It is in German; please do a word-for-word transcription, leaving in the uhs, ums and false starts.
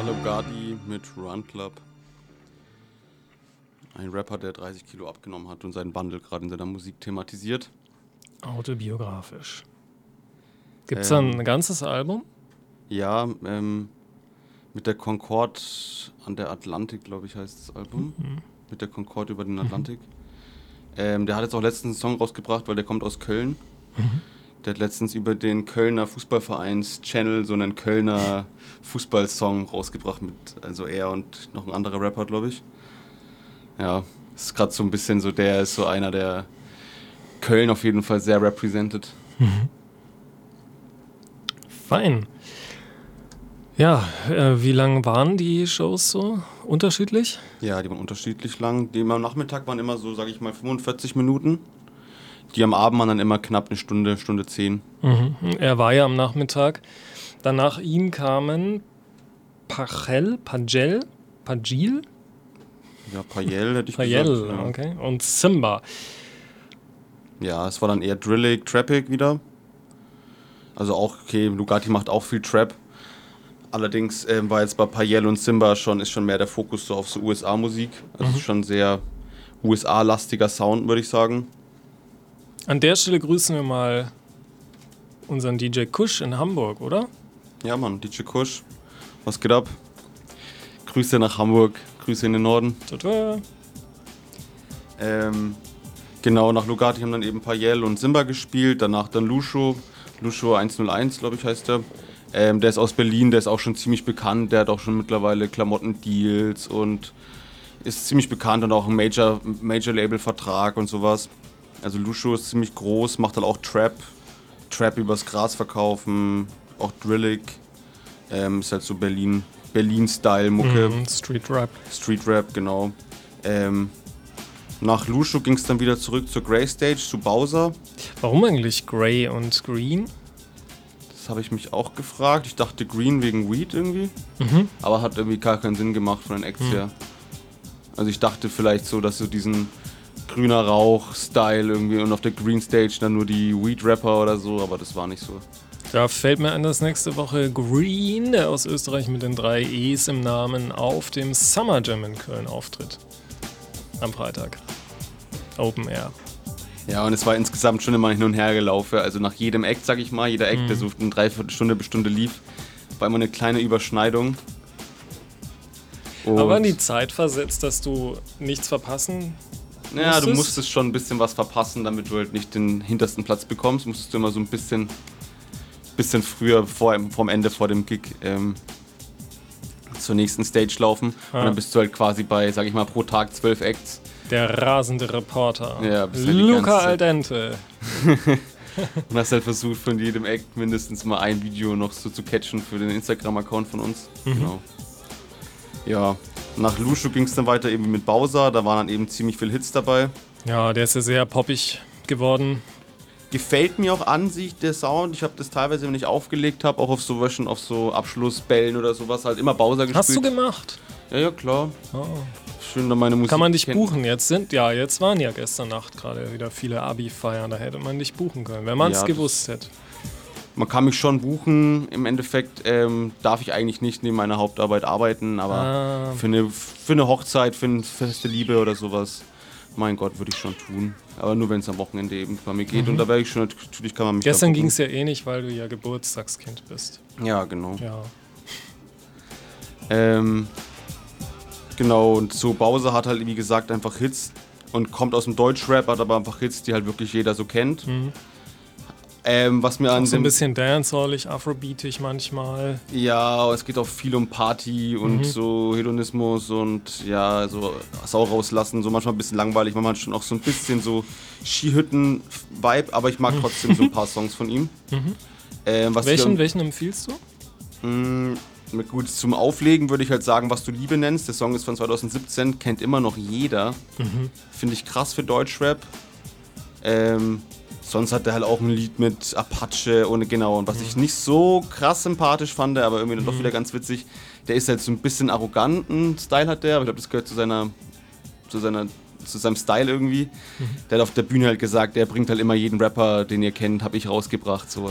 war Lugardi mit Run Club. Ein Rapper, der dreißig Kilo abgenommen hat und seinen Wandel gerade in seiner Musik thematisiert. Autobiografisch. Gibt es ähm, da ein ganzes Album? Ja, ähm, mit der Concorde an der Atlantik, glaube ich, heißt das Album. Mhm. Mit der Concorde über den Atlantik. Mhm. Ähm, der hat jetzt auch letztens einen Song rausgebracht, weil der kommt aus Köln. Mhm. Der hat letztens über den Kölner Fußballvereins-Channel so einen Kölner Fußballsong rausgebracht, mit, also er und noch ein anderer Rapper, glaube ich. Ja, ist gerade so ein bisschen so, der ist so einer, der Köln auf jeden Fall sehr represented. Mhm. Fein. Ja, äh, wie lang waren die Shows so? Unterschiedlich? Ja, die waren unterschiedlich lang. Die am Nachmittag waren immer so, sage ich mal, fünfundvierzig Minuten. Die am Abend waren dann immer knapp eine Stunde, Stunde zehn. Mhm. Er war ja am Nachmittag. Dann nach ihm kamen Pagel, Pagel, Pagil? Ja, Pagel hätte ich Pagel, gesagt. Ja. Okay. Und Simba. Ja, es war dann eher drillig, trappig wieder. Also auch, okay, Lugardi macht auch viel Trap. Allerdings äh, war jetzt bei Pagel und Simba schon, ist schon mehr der Fokus so auf so U S A-Musik. Also mhm. ist schon sehr U S A-lastiger Sound, würde ich sagen. An der Stelle grüßen wir mal unseren D J Kush in Hamburg, oder? Ja, Mann, D J Kush. Was geht ab? Grüße nach Hamburg, Grüße in den Norden. Tata. Ähm, genau, nach Lugardi haben dann eben Pagel und Simba gespielt, danach dann Lusho. Lusho hunderteins, glaube ich, heißt der. Ähm, der ist aus Berlin, der ist auch schon ziemlich bekannt, der hat auch schon mittlerweile Klamottendeals und ist ziemlich bekannt und auch ein Major, Major-Label-Vertrag und sowas. Also Lusho ist ziemlich groß, macht halt auch Trap, Trap übers Gras verkaufen, auch Drillig, ähm, ist halt so Berlin, Berlin-Style-Mucke. Mm, Street Rap. Street Rap, genau. Ähm, nach Lusho ging es dann wieder zurück zur Grey Stage, zu Bowser. Warum eigentlich Grey und Green? Das habe ich mich auch gefragt. Ich dachte Green wegen Weed irgendwie, mhm. aber hat irgendwie gar keinen Sinn gemacht von den Acts mhm. her. Also ich dachte vielleicht so, dass so diesen grüner Rauch-Style irgendwie und auf der Green Stage dann nur die Weed-Rapper oder so, aber das war nicht so. Da fällt mir ein, dass nächste Woche Green, der aus Österreich mit den drei E's im Namen, auf dem Summer Jam in Köln auftritt. Am Freitag. Open Air. Ja, und es war insgesamt schon immer hin und her gelaufen. Also nach jedem Act, sag ich mal, jeder Act, mhm. der so eine Dreiviertelstunde bis Stunde lief, war immer eine kleine Überschneidung. Und aber in die Zeit versetzt, dass du nichts verpassen naja, musstest? Du musstest schon ein bisschen was verpassen, damit du halt nicht den hintersten Platz bekommst. Musstest du immer so ein bisschen, bisschen früher, vor, vorm Ende, vor dem Gig, ähm, zur nächsten Stage laufen. Ah. Und dann bist du halt quasi bei, sag ich mal, pro Tag zwölf Acts. Der rasende Reporter. Ja, bist halt Luca Aldente. Und hast halt versucht, von jedem Act mindestens mal ein Video noch so zu catchen für den Instagram-Account von uns. Mhm. Genau. Ja, nach Lusho ging es dann weiter eben mit Bowser. Da waren dann eben ziemlich viele Hits dabei. Ja, der ist ja sehr poppig geworden. Gefällt mir auch an sich der Sound. Ich habe das teilweise, wenn ich aufgelegt habe, auch auf so Wäschen, auf so Abschlussbällen oder sowas, halt immer Bowser gespielt. Hast du gemacht? Ja, ja, klar. Oh. Schön, da meine Musik. Kann man dich kennt. buchen? Jetzt sind, ja, jetzt waren ja gestern Nacht gerade wieder viele Abi-Feiern. Da hätte man dich buchen können, wenn man es ja, gewusst hätte. Man kann mich schon buchen. Im Endeffekt ähm, darf ich eigentlich nicht neben meiner Hauptarbeit arbeiten, aber ah. für, eine, für eine Hochzeit, für eine feste Liebe oder sowas, mein Gott, würde ich schon tun. Aber nur, wenn es am Wochenende eben bei mir geht. Mhm. Und da wäre ich schon, natürlich kann man mich gestern ging es ja eh nicht, weil du ja Geburtstagskind bist. Ja, genau. Ja. Ähm, genau, und so Bowser hat halt, wie gesagt, einfach Hits und kommt aus dem Deutschrap, hat aber einfach Hits, die halt wirklich jeder so kennt. Mhm. Ähm, was mir auch an so ein bisschen dancehallig, afrobeatig manchmal. Ja, es geht auch viel um Party und mhm. so Hedonismus und ja, so Sau rauslassen, so manchmal ein bisschen langweilig, manchmal schon auch so ein bisschen so Skihütten-Vibe, aber ich mag trotzdem so ein paar Songs von ihm. Mhm. Ähm, was welchen, wir, welchen empfiehlst du? Mh, gut, zum Auflegen würde ich halt sagen, was du Liebe nennst. Der Song ist von zwanzig siebzehn, kennt immer noch jeder. Mhm. Finde ich krass für Deutschrap. Ähm, sonst hat er halt auch ein Lied mit Apache und genau. Und was mhm. ich nicht so krass sympathisch fand, aber irgendwie dann doch mhm. wieder ganz witzig, der ist halt so ein bisschen arroganten Style hat der, aber ich glaube, das gehört zu seiner, zu seiner, zu seinem Style irgendwie. Mhm. Der hat auf der Bühne halt gesagt, der bringt halt immer jeden Rapper, den ihr kennt, habe ich rausgebracht. So,